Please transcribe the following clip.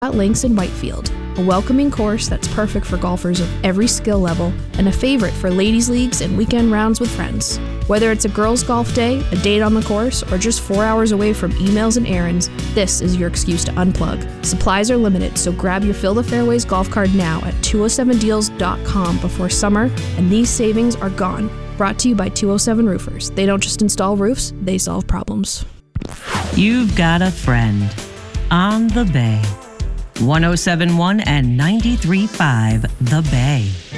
Links in Whitefield, a welcoming course that's perfect for golfers of every skill level and a favorite for ladies' leagues and weekend rounds with friends. Whether it's a girls' golf day, a date on the course, or just 4 hours away from emails and errands, this is your excuse to unplug. Supplies are limited, so grab your Fill the Fairways golf card now at 207deals.com before summer, and these savings are gone. Brought to you by 207 Roofers. They don't just install roofs, they solve problems. You've got a friend on the Bay. 107.1 and 93.5 The Bay.